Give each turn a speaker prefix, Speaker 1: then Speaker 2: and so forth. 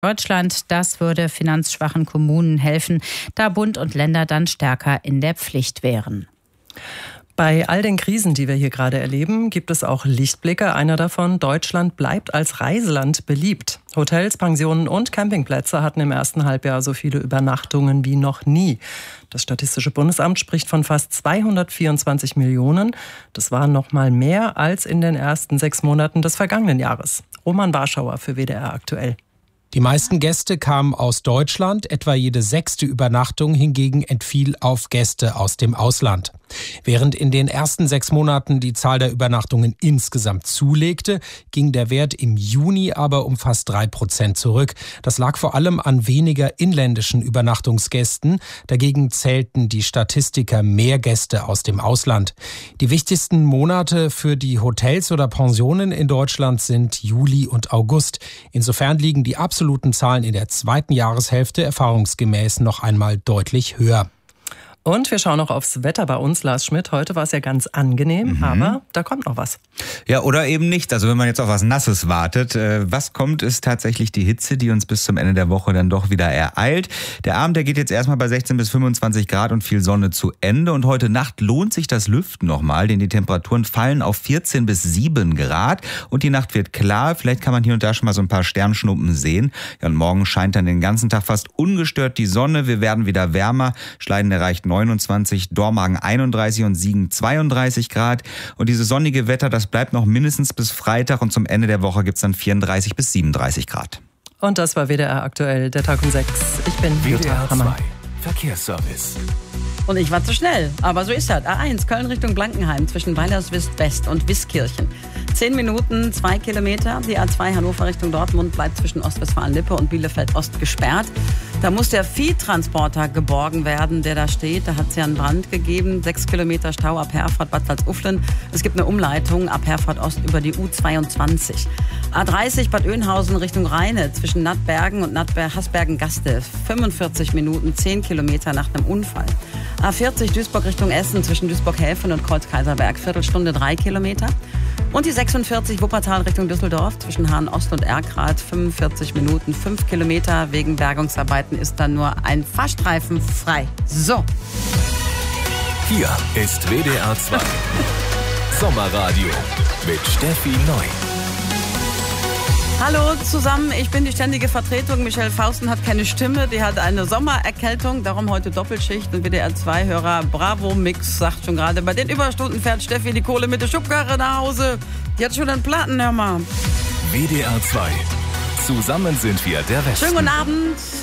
Speaker 1: Deutschland. Das würde finanzschwachen Kommunen helfen, da Bund und Länder dann stärker in der Pflicht wären.
Speaker 2: Bei all den Krisen, die wir hier gerade erleben, gibt es auch Lichtblicke. Einer davon: Deutschland bleibt als Reiseland beliebt. Hotels, Pensionen und Campingplätze hatten im ersten Halbjahr so viele Übernachtungen wie noch nie. Das Statistische Bundesamt spricht von fast 224 Millionen. Das waren noch mal mehr als in den ersten 6 Monaten des vergangenen Jahres. Roman Warschauer für WDR aktuell.
Speaker 3: Die meisten Gäste kamen aus Deutschland, etwa jede 6. Übernachtung hingegen entfiel auf Gäste aus dem Ausland. Während in den ersten 6 Monaten die Zahl der Übernachtungen insgesamt zulegte, ging der Wert im Juni aber um fast 3% zurück. Das lag vor allem an weniger inländischen Übernachtungsgästen. Dagegen zählten die Statistiker mehr Gäste aus dem Ausland. Die wichtigsten Monate für die Hotels oder Pensionen in Deutschland sind Juli und August. Insofern liegen die absoluten Zahlen in der zweiten Jahreshälfte erfahrungsgemäß noch einmal deutlich höher.
Speaker 2: Und wir schauen noch aufs Wetter bei uns, Lars Schmidt. Heute war es ja ganz angenehm, aber da kommt noch was.
Speaker 4: Ja, oder eben nicht. Also wenn man jetzt auf was Nasses wartet. Was kommt, ist tatsächlich die Hitze, die uns bis zum Ende der Woche dann doch wieder ereilt. Der Abend, der geht jetzt erstmal bei 16 bis 25 Grad und viel Sonne zu Ende. Und heute Nacht lohnt sich das Lüften nochmal, denn die Temperaturen fallen auf 14 bis 7 Grad. Und die Nacht wird klar. Vielleicht kann man hier und da schon mal so ein paar Sternschnuppen sehen. Ja, und morgen scheint dann den ganzen Tag fast ungestört die Sonne. Wir werden wieder wärmer. Schleiden erreicht 29, Dormagen 31 und Siegen 32 Grad. Und dieses sonnige Wetter, das bleibt noch mindestens bis Freitag und zum Ende der Woche gibt es dann 34 bis 37 Grad.
Speaker 2: Und das war WDR aktuell, der Tag um 6. Ich bin
Speaker 5: WDR 2, Verkehrsservice.
Speaker 6: Und ich war zu schnell, aber so ist das. A1, Köln Richtung Blankenheim zwischen Weilerswist West und Wiskirchen. 10 Minuten, 2 Kilometer. Die A2 Hannover Richtung Dortmund bleibt zwischen Ostwestfalen-Lippe und Bielefeld-Ost gesperrt. Da muss der Viehtransporter geborgen werden, der da steht. Da hat es ja einen Brand gegeben. 6 Kilometer Stau ab Herford, Bad Salzuflen. Es gibt eine Umleitung ab Herford Ost über die U22. A30 Bad Oeynhausen Richtung Rheine zwischen Nattbergen und Hasbergen-Gaste. 45 Minuten, 10 Kilometer nach einem Unfall. A40 Duisburg Richtung Essen zwischen Duisburg-Häfen und Kreuz-Kaiserberg. Viertelstunde 3 Kilometer. Und die 46 Wuppertal Richtung Düsseldorf zwischen Hahn-Ost und Erkrath. 45 Minuten, 5 Kilometer. Wegen Bergungsarbeiten ist dann nur ein Fahrstreifen frei. So.
Speaker 5: Hier ist WDR 2 Sommerradio mit Steffi Neu.
Speaker 6: Hallo zusammen, ich bin die ständige Vertretung. Michelle Fausten hat keine Stimme, die hat eine Sommererkältung, darum heute Doppelschicht. Und WDR 2-Hörer Bravo Mix sagt schon gerade, bei den Überstunden fährt Steffi die Kohle mit der Schubkarre nach Hause. Die hat schon einen Platten, hör mal.
Speaker 5: WDR 2, zusammen sind wir der Westen.
Speaker 6: Schönen guten Abend.